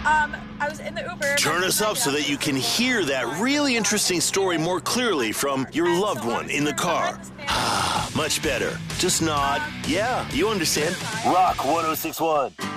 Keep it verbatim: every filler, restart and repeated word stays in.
Um, I was in the Uber. Turn us up so that you can hear that really interesting story more clearly from your loved one in the car. Much better. Just nod. Yeah, you understand. Rock one oh six one.